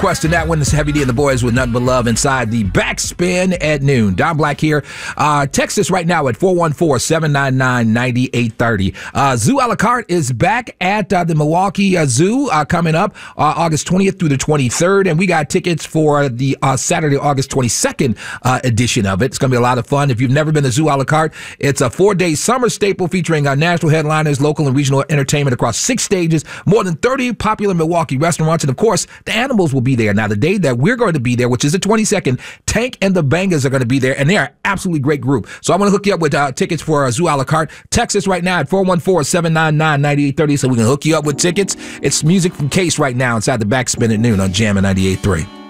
Question that one is Heavy D and the boys with Nothing But Love inside the Backspin at noon. Don Black here. Text us right now at 414-799-9830. Zoo a la carte is back at the Milwaukee Zoo coming up August 20th through the 23rd. And we got tickets for the Saturday, August 22nd edition of it. It's going to be a lot of fun. If you've never been to Zoo a la carte, it's a 4-day summer staple featuring national headliners, local and regional entertainment across 6 stages, more than 30 popular Milwaukee restaurants. And of course, the animals will be there. Now, the day that we're going to be there, which is the 22nd, Tank and the Bangers are going to be there, and they are an absolutely great group. So I'm going to hook you up with tickets for Zoo a la carte. Text us right now at 414-799-9830 so we can hook you up with tickets. It's music from Case right now inside the Backspin at noon on Jammin' 98.3.